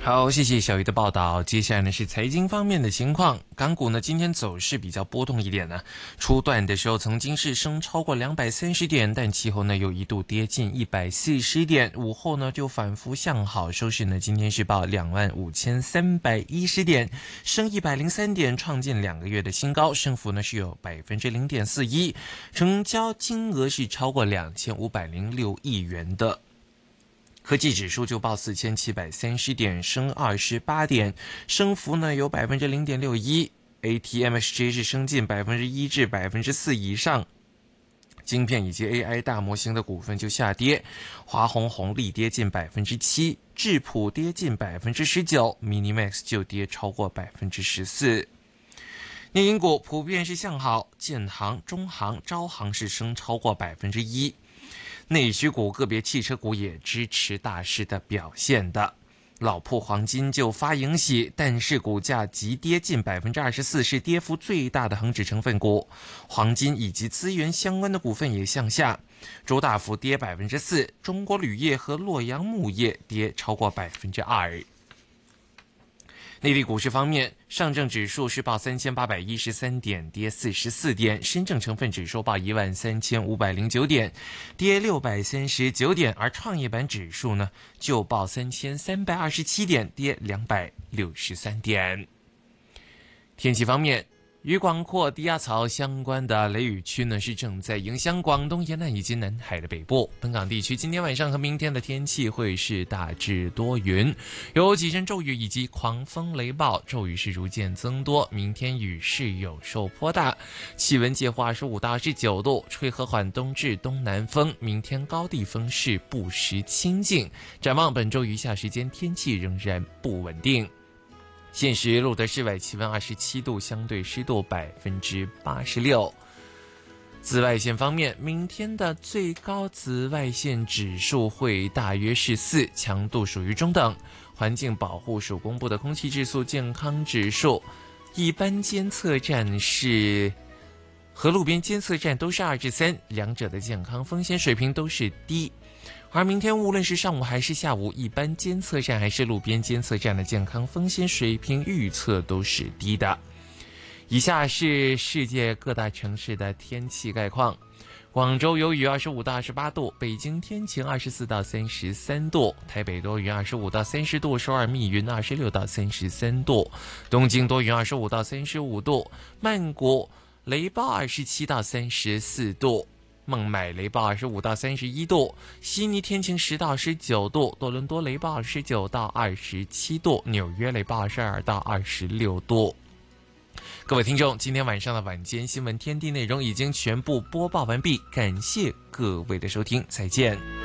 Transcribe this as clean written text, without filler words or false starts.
好，谢谢小鱼的报道。接下来呢是财经方面的情况，港股呢今天走势比较波动一点呢。初段的时候曾经是升超过230点，但其后呢又一度跌近140点，午后呢就反复向好，收市呢今天是报25310点，升103点，创建2个月的新高，升幅呢是有0.41%，成交金额是超过2506亿元的。科技指数就报4730点，升28点，升幅呢有0.61%。ATMXJ 是升近1%至4%以上。晶片以及 AI 大模型的股份就下跌，华虹红利跌近7%，智谱跌近19%，Minimax 就跌超过14%。内银股普遍是向好，建行、中行、招行是升超过1%。内需股个别汽车股也支持大势的表现的，老铺黄金就发盈喜，但是股价急跌近24%，是跌幅最大的恒指成分股。黄金以及资源相关的股份也向下，周大福跌4%，中国铝业和洛阳钼业跌超过2%。内地股市方面，上证指数是报3813点，跌44点；深证成分指数报13509点，跌639点；而创业板指数呢，就报3327点，跌263点。天气方面，与广阔低压槽相关的雷雨区呢，是正在影响广东沿岸以及南海的北部。本港地区今天晚上和明天的天气会是大致多云，有几阵骤雨以及狂风雷暴，骤雨是逐渐增多。明天雨势有受颇大，气温介乎25到29度，吹和缓东至东南风。明天高地风势不时清劲。展望本周余下时间，天气仍然不稳定。现时录得室外气温27度，相对湿度86%。紫外线方面，明天的最高紫外线指数会大约是4，强度属于中等。环境保护署公布的空气质素健康指数，一般监测站是和路边监测站都是2至3，两者的健康风险水平都是低。而明天无论是上午还是下午，一般监测站还是路边监测站的健康风险水平预测都是低的。以下是世界各大城市的天气概况：广州有雨25到28度，北京天晴24到33度，台北多云25到30度，首尔密云26到33度，东京多云25到35度，曼谷雷暴27到34度，孟买雷暴25到31度，悉尼天晴10到19度，多伦多雷暴19到27度，纽约雷暴22到26度。各位听众，今天晚上的晚间新闻天地内容已经全部播报完毕，感谢各位的收听，再见。